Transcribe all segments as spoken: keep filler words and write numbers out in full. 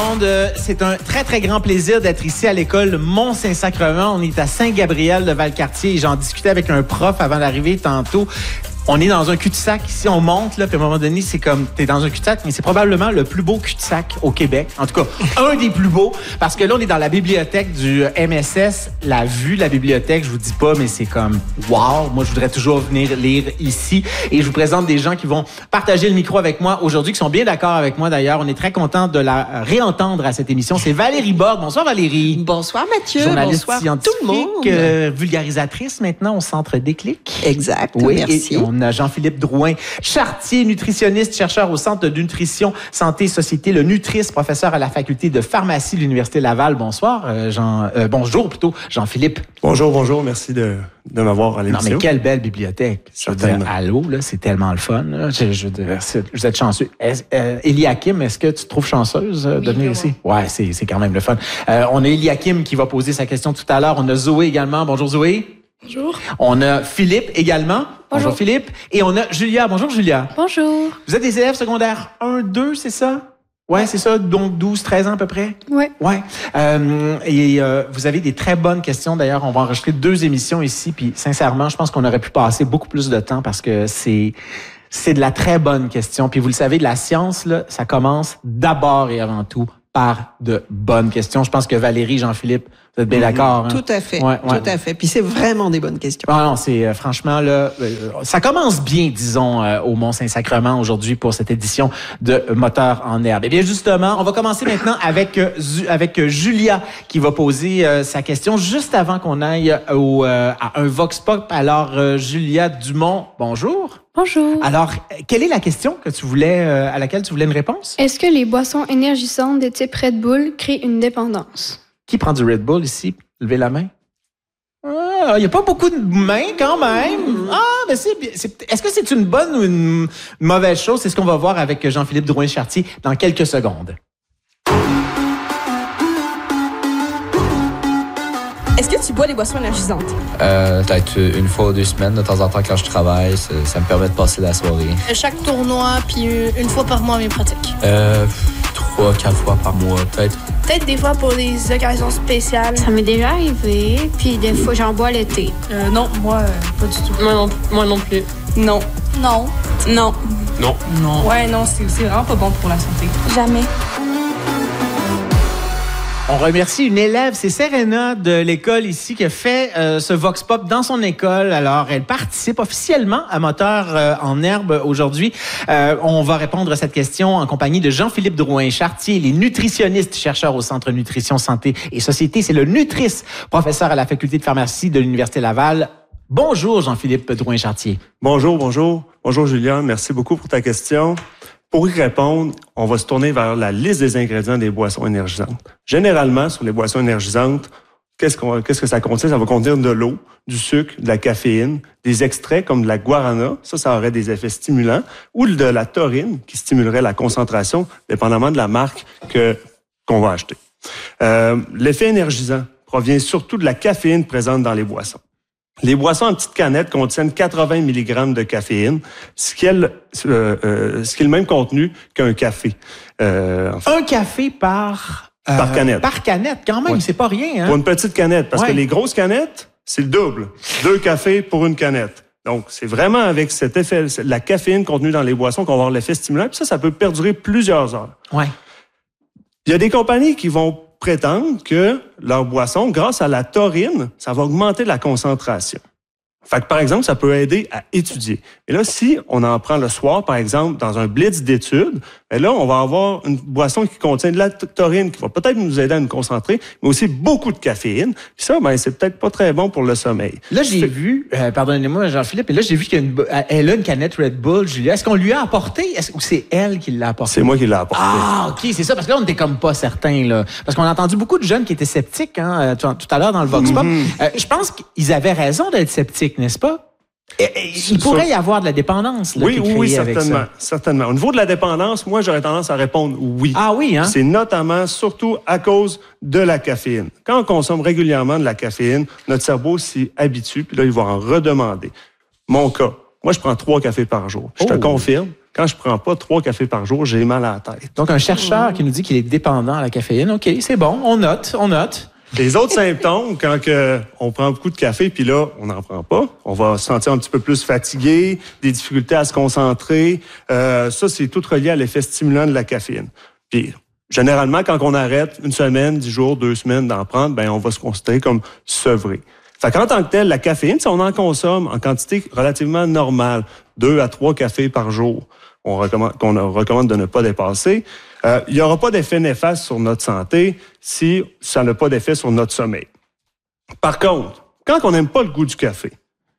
monde. C'est un très, très grand plaisir d'être ici à l'école Mont-Saint-Sacrement. On est à Saint-Gabriel de Valcartier et j'en discutais avec un prof avant d'arriver tantôt. On est dans un cul-de-sac. Ici, on monte, là, puis à un moment donné, c'est comme, t'es dans un cul-de-sac, mais c'est probablement le plus beau cul-de-sac au Québec. En tout cas, un des plus beaux. Parce que là, on est dans la bibliothèque du M S S. La vue de la bibliothèque, je vous dis pas, mais c'est comme, wow! Moi, je voudrais toujours venir lire ici. Et je vous présente des gens qui vont partager le micro avec moi aujourd'hui, qui sont bien d'accord avec moi d'ailleurs. On est très content de la réentendre à cette émission. C'est Valérie Borde. Bonsoir, Valérie. Bonsoir, Mathieu. Journaliste Bonsoir, scientifique, tout le monde. Euh, vulgarisatrice maintenant au Centre Déclic. Exact. Oui, merci. Et on a Jean-Philippe Drouin-Chartier, nutritionniste, chercheur au Centre de nutrition, santé et société, le Nutris, professeur à la faculté de pharmacie de l'Université Laval. Bonsoir, euh, Jean, euh, bonjour plutôt, Jean-Philippe. Bonjour, bonjour, merci de, de m'avoir à l'émission. Non, mais quelle belle bibliothèque. Je veux dire, allô, là, c'est tellement le fun. Là. Je, je veux dire, vous êtes chanceux. Est, euh, Eliakim, est-ce que tu te trouves chanceuse euh, de oui, venir ici? Ouais, c'est, c'est quand même le fun. Euh, on a Eliakim qui va poser sa question tout à l'heure. On a Zoé également. Bonjour, Zoé. Bonjour. On a Philippe également. Bonjour. Bonjour Philippe. Et on a Julia. Bonjour Julia. Bonjour. Vous êtes des élèves secondaires un, deux, c'est ça? Ouais, c'est ça. Donc douze, treize ans à peu près? Ouais. Ouais. Euh, et euh, vous avez des très bonnes questions. D'ailleurs, on va enregistrer deux émissions ici. Puis sincèrement, je pense qu'on aurait pu passer beaucoup plus de temps parce que c'est... c'est de la très bonne question. Puis vous le savez, de la science, là, ça commence d'abord et avant tout par de bonnes questions. Je pense que Valérie, Jean-Philippe, vous êtes bien d'accord? Hein? Tout à fait, ouais, ouais. tout à fait. Puis c'est vraiment des bonnes questions. Ah non, c'est euh, franchement, là, euh, ça commence bien, disons, euh, au Mont-Saint-Sacrement aujourd'hui pour cette édition de Moteur en herbe. Eh bien, justement, on va commencer maintenant avec, euh, avec euh, Julia qui va poser euh, sa question juste avant qu'on aille au, euh, à un Vox Pop. Alors, euh, Julia Dumont, bonjour. Bonjour. Alors, quelle est la question que tu voulais, euh, à laquelle tu voulais une réponse? Est-ce que les boissons énergisantes de type Red Bull créent une dépendance? Qui prend du Red Bull ici? Levez la main. Ah, il n'y a pas beaucoup de mains quand même. Ah, mais c'est, c'est est-ce que c'est une bonne ou une mauvaise chose? C'est ce qu'on va voir avec Jean-Philippe Drouin-Chartier dans quelques secondes. Est-ce que tu bois des boissons énergisantes? Euh, peut-être une fois ou deux semaines, de temps en temps, quand je travaille. Ça, ça me permet de passer la soirée. Chaque tournoi, puis une fois par mois, mes pratiques. Euh, trois, quatre fois par mois, peut-être. Peut-être des fois pour des occasions spéciales. Ça m'est déjà arrivé, puis des fois, j'en bois l'été. Euh, non, moi, euh, pas du tout. Moi non, moi non plus. Non. Non. Non. Non. Non. Ouais, non, c'est, c'est vraiment pas bon pour la santé. Jamais. On remercie une élève, c'est Serena de l'école ici qui a fait euh, ce Vox Pop dans son école. Alors, elle participe officiellement à Moteur euh, en herbe aujourd'hui. Euh, on va répondre à cette question en compagnie de Jean-Philippe Drouin-Chartier, il est nutritionniste, chercheur au Centre Nutrition, Santé et Société. C'est le Nutris, professeur à la faculté de pharmacie de l'Université Laval. Bonjour Jean-Philippe Drouin-Chartier. Bonjour, bonjour. Bonjour Julien, merci beaucoup pour ta question. Pour y répondre, on va se tourner vers la liste des ingrédients des boissons énergisantes. Généralement, sur les boissons énergisantes, qu'est-ce, qu'on, qu'est-ce que ça contient? Ça va contenir de l'eau, du sucre, de la caféine, des extraits comme de la guarana, ça, ça aurait des effets stimulants, ou de la taurine qui stimulerait la concentration, dépendamment de la marque que, qu'on va acheter. Euh, l'effet énergisant provient surtout de la caféine présente dans les boissons. Les boissons en petites canettes contiennent quatre-vingts milligrammes de caféine, ce qui est le, euh, euh, ce qui est le même contenu qu'un café. Euh, en fait. Un café par... Euh, par canette. Par canette, quand même, ouais. C'est pas rien. Hein? Pour une petite canette, parce ouais. que les grosses canettes, c'est le double. Deux cafés pour une canette. Donc, c'est vraiment avec cet effet, la caféine contenue dans les boissons qu'on va avoir l'effet stimulant. Puis ça, ça peut perdurer plusieurs heures. Ouais. Il y a des compagnies qui vont prétendent que leur boisson, grâce à la taurine, ça va augmenter la concentration. Fait que, par exemple, ça peut aider à étudier. Et là, si on en prend le soir, par exemple, dans un blitz d'études, bien là, on va avoir une boisson qui contient de la taurine qui va peut-être nous aider à nous concentrer, mais aussi beaucoup de caféine. Puis ça, ben, c'est peut-être pas très bon pour le sommeil. Là, j'ai vu, euh, pardonnez-moi, Jean-Philippe, et là, j'ai vu qu'elle a une canette Red Bull, Julia. Est-ce qu'on lui a apporté? Est-ce, ou c'est elle qui l'a apporté? C'est moi qui l'ai apporté. Ah, OK, c'est ça, parce que là, on n'était comme pas certains, là. Parce qu'on a entendu beaucoup de jeunes qui étaient sceptiques, hein, tout, tout à l'heure dans le Vox Pop. Mm-hmm. Euh, je pense qu'ils avaient raison d'être sceptiques, n'est-ce pas? Il pourrait y avoir de la dépendance. Là, oui, qui est oui, avec certainement, ça. certainement. Au niveau de la dépendance, moi, j'aurais tendance à répondre oui. Ah oui, hein? C'est notamment, surtout à cause de la caféine. Quand on consomme régulièrement de la caféine, notre cerveau s'y habitue, puis là, il va en redemander. Mon cas, moi, je prends trois cafés par jour. Je oh. te confirme, quand je prends pas trois cafés par jour, j'ai mal à la tête. Donc, un chercheur mmh. qui nous dit qu'il est dépendant à la caféine. OK, c'est bon, on note, on note. Les autres symptômes, quand que on prend beaucoup de café, puis là, on n'en prend pas, on va se sentir un petit peu plus fatigué, des difficultés à se concentrer. Euh, ça, c'est tout relié à l'effet stimulant de la caféine. Puis, généralement, quand on arrête une semaine, dix jours, deux semaines d'en prendre, ben on va se considérer comme sevré. Fait qu'en tant que tel, la caféine, si on en consomme en quantité relativement normale, deux à trois cafés par jour, on recommande, qu'on recommande de ne pas dépasser, euh, il n'y aura pas d'effet néfaste sur notre santé si ça n'a pas d'effet sur notre sommeil. Par contre, quand on n'aime pas le goût du café,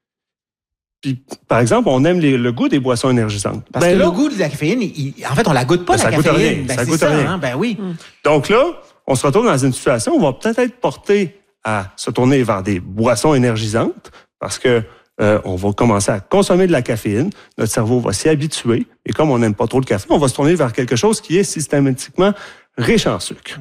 puis, par exemple, on aime les, le goût des boissons énergisantes. Parce ben que là, le goût de la caféine, il, il, en fait, on la goûte pas, ben la ça caféine. Goûte rien, ben, ça c'est goûte ça, rien. Hein? Ben oui. Mm. Donc là, on se retrouve dans une situation où on va peut-être être porté à se tourner vers des boissons énergisantes parce que euh, on va commencer à consommer de la caféine, notre cerveau va s'y habituer, et comme on n'aime pas trop le café, on va se tourner vers quelque chose qui est systématiquement riche en sucre.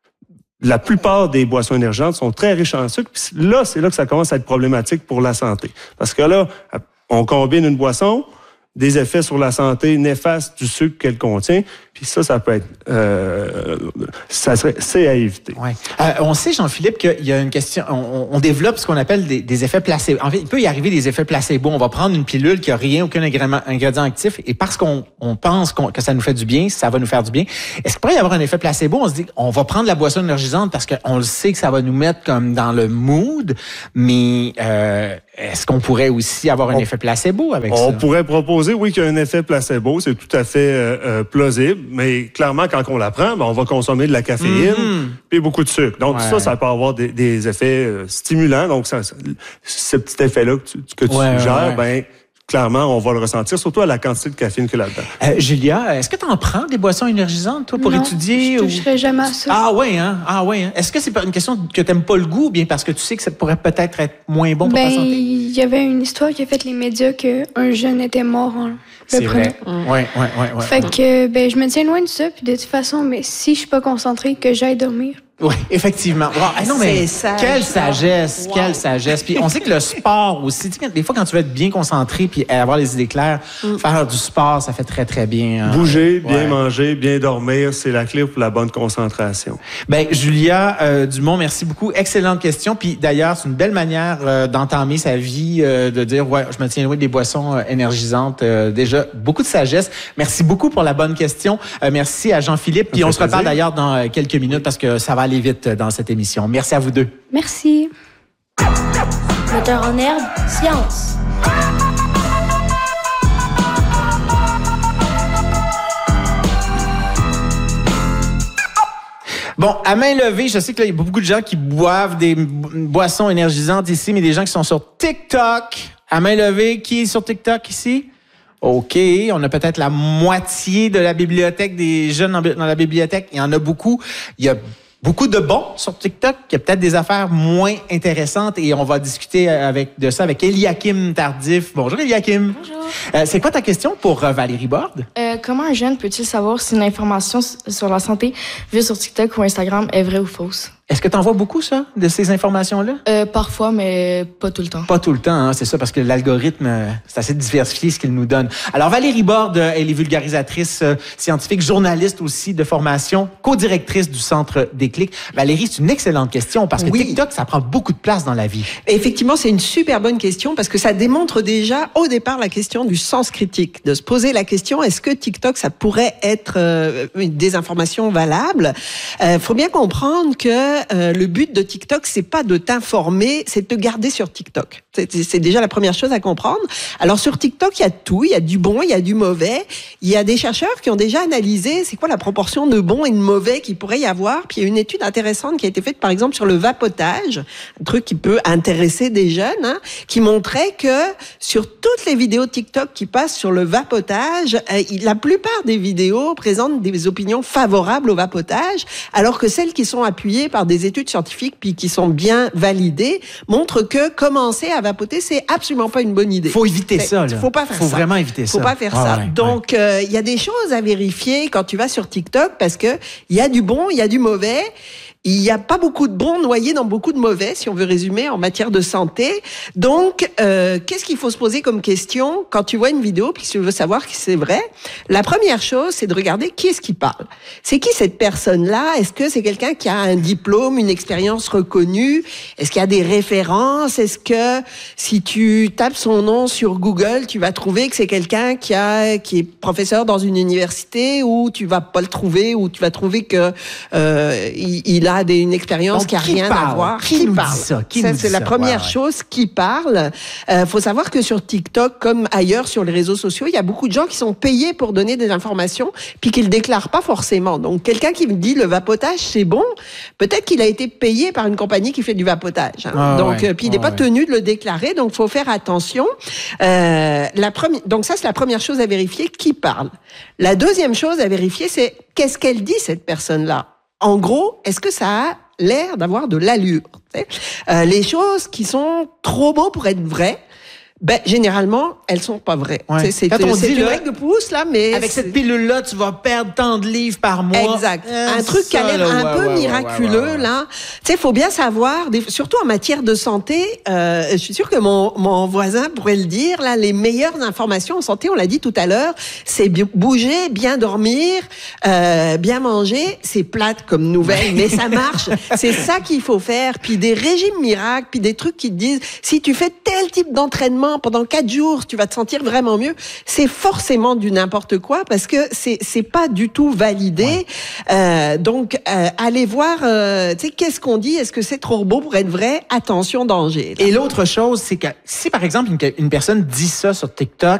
La plupart des boissons énergisantes sont très riches en sucre, puis là, c'est là que ça commence à être problématique pour la santé. Parce que là, on combine une boisson, des effets sur la santé néfastes du sucre qu'elle contient, puis ça, ça peut être... Euh, ça serait, c'est à éviter. Ouais. Euh, on sait, Jean-Philippe, qu'il y a une question... On, on développe ce qu'on appelle des, des effets placebo. En fait, il peut y arriver des effets placebo. On va prendre une pilule qui n'a rien, aucun ingrédient, ingrédient actif, et parce qu'on on pense qu'on, que ça nous fait du bien, ça va nous faire du bien. Est-ce qu'il pourrait y avoir un effet placebo? On se dit, on va prendre la boisson énergisante parce qu'on le sait que ça va nous mettre comme dans le mood, mais euh, est-ce qu'on pourrait aussi avoir un on, effet placebo avec on ça? On pourrait proposer, oui, qu'il y a un effet placebo. C'est tout à fait euh, euh, plausible. Mais clairement, quand on la prend, ben, on va consommer de la caféine mm-hmm. puis beaucoup de sucre. Donc, ouais. ça, ça peut avoir des, des effets euh, stimulants. Donc, ça, ça, ce petit effet-là que tu, que tu ouais, suggères, ouais. ben clairement, on va le ressentir, surtout à la quantité de caféine que là-dedans. Euh, Julia, est-ce que tu en prends des boissons énergisantes, toi, pour non, étudier? je ne toucherai ou... jamais à ça. Ah oui, hein? Ah oui, hein? Est-ce que c'est une question que tu n'aimes pas le goût, ou bien parce que tu sais que ça pourrait peut-être être moins bon pour ben, ta santé? Il y avait une histoire qui a fait les médias qu'un jeune était mort en le c'est prenant. vrai. Oui, oui, oui. Ouais, fait ouais. que ben, je me tiens loin de ça, puis de toute façon, mais si je suis pas concentrée, que j'aille dormir. Oui, effectivement. Wow. Ah non, mais sage, quelle sagesse, wow. quelle sagesse. Puis on sait que le sport aussi, tu sais, des fois quand tu veux être bien concentré puis avoir les idées claires, mm. faire du sport, ça fait très, très bien. Hein? Bouger, bien ouais. manger, bien dormir, c'est la clé pour la bonne concentration. Bien, Julia euh, Dumont, merci beaucoup. Excellente question. Puis d'ailleurs, c'est une belle manière euh, d'entamer sa vie, euh, de dire, ouais, je me tiens loin des boissons euh, énergisantes. Euh, déjà, beaucoup de sagesse. Merci beaucoup pour la bonne question. Euh, merci à Jean-Philippe. Puis on se reparle d'ailleurs dans euh, quelques minutes parce que ça va aller vite dans cette émission. Merci à vous deux. Merci. Moteur en herbe, science. Bon, à main levée, je sais qu'il y a beaucoup de gens qui boivent des boissons énergisantes ici, mais des gens qui sont sur TikTok. À main levée, qui est sur TikTok ici? OK, on a peut-être la moitié de la bibliothèque, des jeunes dans la bibliothèque. Il y en a beaucoup. Il y a beaucoup de bons sur TikTok. Il y a peut-être des affaires moins intéressantes et on va discuter avec, de ça avec Eliakim Tardif. Bonjour Eliakim. Bonjour. Euh, c'est quoi ta question pour euh, Valérie Borde? Euh, comment un jeune peut-il savoir si une information sur la santé vue sur TikTok ou Instagram est vraie ou fausse? Est-ce que tu en vois beaucoup, ça, de ces informations-là? Euh, parfois, mais pas tout le temps. Pas tout le temps, hein, c'est ça, parce que l'algorithme, euh, c'est assez diversifié ce qu'il nous donne. Alors, Valérie Borde, euh, elle est vulgarisatrice euh, scientifique, journaliste aussi de formation, co-directrice du Centre Déclic. Valérie, c'est une excellente question, parce que oui. TikTok, ça prend beaucoup de place dans la vie. Effectivement, c'est une super bonne question, parce que ça démontre déjà, au départ, la question du sens critique, de se poser la question, est-ce que TikTok, ça pourrait être euh, une désinformation valable? Euh, faut bien comprendre que Euh, le but de TikTok, c'est pas de t'informer, c'est de te garder sur TikTok. C'est, c'est déjà la première chose à comprendre. Alors sur TikTok, il y a tout, il y a du bon, il y a du mauvais. Il y a des chercheurs qui ont déjà analysé c'est quoi la proportion de bon et de mauvais qu'il pourrait y avoir. Puis il y a une étude intéressante qui a été faite par exemple sur le vapotage, un truc qui peut intéresser des jeunes, hein, qui montrait que sur toutes les vidéos TikTok qui passent sur le vapotage, euh, la plupart des vidéos présentent des opinions favorables au vapotage, alors que celles qui sont appuyées par des études scientifiques puis qui sont bien validées montrent que commencer à vapoter, c'est absolument pas une bonne idée. Faut éviter c'est, ça, là. Faut pas faire Faut ça. vraiment éviter Faut ça. Faut pas faire ah, ça. Ouais, Donc, il ouais. euh, y a des choses à vérifier quand tu vas sur TikTok parce que il y a du bon, il y a du mauvais. Il n'y a pas beaucoup de bons noyés dans beaucoup de mauvais, si on veut résumer, en matière de santé. Donc, euh, qu'est-ce qu'il faut se poser comme question quand tu vois une vidéo puis que tu veux savoir si c'est vrai? La première chose, c'est de regarder qui est-ce qui parle. C'est qui cette personne-là? Est-ce que c'est quelqu'un qui a un diplôme, une expérience reconnue? Est-ce qu'il y a des références? Est-ce que si tu tapes son nom sur Google, tu vas trouver que c'est quelqu'un qui a qui est professeur dans une université, ou tu vas pas le trouver, ou tu vas trouver que euh, il, il a Des, une expérience Donc, qui a qui rien parle? à voir. Qui Qui nous parle? dit ça? Qui ça, nous dit c'est la ça? première Ouais, ouais. chose, qui parle. Euh, faut savoir que sur TikTok, comme ailleurs sur les réseaux sociaux, il y a beaucoup de gens qui sont payés pour donner des informations, puis qui le déclarent pas forcément. Donc, quelqu'un qui me dit le vapotage, c'est bon, peut-être qu'il a été payé par une compagnie qui fait du vapotage. Hein. Ah, donc, ouais. euh, puis il n'est Ah, pas ouais. tenu de le déclarer, donc faut faire attention. Euh, la première, donc ça, c'est la première chose à vérifier, qui parle. La deuxième chose à vérifier, c'est qu'est-ce qu'elle dit, cette personne-là. En gros, est-ce que ça a l'air d'avoir de l'allure? euh, Les choses qui sont trop beaux pour être vraies, ben, généralement, elles sont pas vraies. Ouais. C'est Quand on c'est dit, une là, règle de pouce, là, mais... Avec c'est- cette pilule-là, tu vas perdre tant de livres par mois. Exact. Euh, un truc qui a ça, l'air là, un ouais, peu ouais, miraculeux, ouais, ouais, ouais. là. Tu sais, il faut bien savoir, des- surtout en matière de santé, euh, je suis sûre que mon, mon voisin pourrait le dire, là, les meilleures informations en santé, on l'a dit tout à l'heure, c'est bi- bouger, bien dormir, euh, bien manger. C'est plate comme nouvelle, mais ça marche. C'est ça qu'il faut faire. Puis des régimes miracles, puis des trucs qui te disent, si tu fais tel type d'entraînement pendant quatre jours, tu vas te sentir vraiment mieux. C'est forcément du n'importe quoi, parce que c'est c'est pas du tout validé. Ouais. Euh, donc, euh, allez voir, euh, tu sais, qu'est-ce qu'on dit? Est-ce que c'est trop beau pour être vrai? Attention, danger. Là. Et l'autre chose, c'est que si, par exemple, une, une personne dit ça sur TikTok,